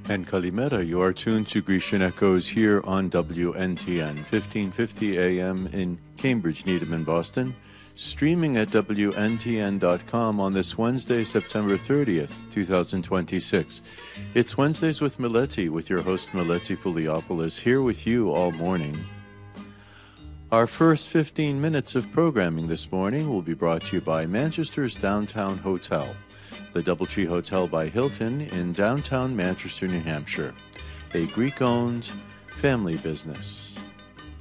And Kalimera, you are tuned to Grecian Echoes here on WNTN, 1550 AM in Cambridge, Needham, and Boston, streaming at WNTN.com on this Wednesday, September 30th, 2026. It's Wednesdays with Mileti, with your host Mileti Pouliopoulos, here with you all morning. Our first 15 minutes of programming this morning will be brought to you by Manchester's Downtown Hotel, the Doubletree Hotel by Hilton in downtown Manchester, New Hampshire, a Greek-owned family business.